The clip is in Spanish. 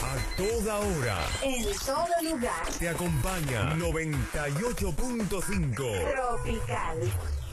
A toda hora. En todo lugar. Te acompaña 98.5. Tropical.